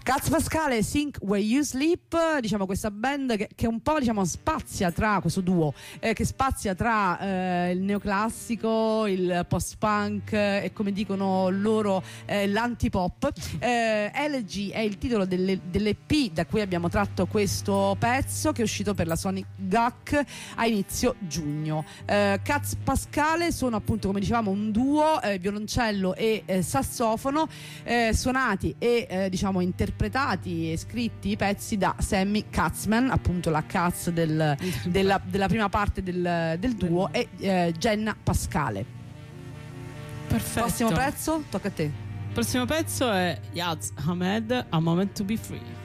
Caz Pascale, Think Where You Sleep, diciamo questa band che un po' diciamo spazia tra questo duo che spazia tra il neoclassico, il post-punk e come dicono loro l'antipop. Elegy è il titolo dell'EP da cui abbiamo tratto questo pezzo, che è uscito per la Sonic GAC a inizio giugno. Caz Pascale sono appunto, come dicevamo, un duo, violoncello e sassofono, suonati e diciamo interpretati e scritti i pezzi da Sammy Katzman, appunto la Katz della prima parte del duo, e Jenna Pascale. Perfetto. Prossimo pezzo, tocca a te. Il prossimo pezzo è Yaz Ahmed, A Moment to Be Free.